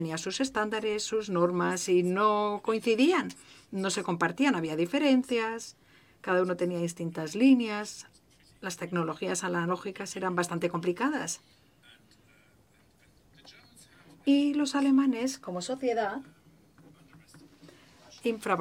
tenía sus estándares, sus normas y no coincidían, no se compartían, había diferencias, cada uno tenía distintas líneas, las tecnologías analógicas eran bastante complicadas. Y los alemanes, como sociedad,